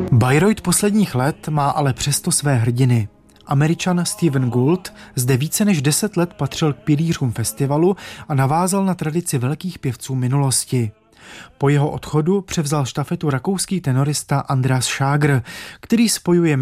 Bayreuth posledních let má ale přesto své hrdiny. Američan Steven Gould zde více než 10 let patřil k pilířům festivalu a navázal na tradici velkých pěvců minulosti. Po jeho odchodu převzal štafetu rakouský tenorista Andreas Schager, který spojuje